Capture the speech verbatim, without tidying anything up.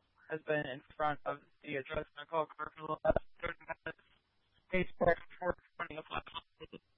has been in front of the address and call card for the last thirty minutes. Eight six four twenty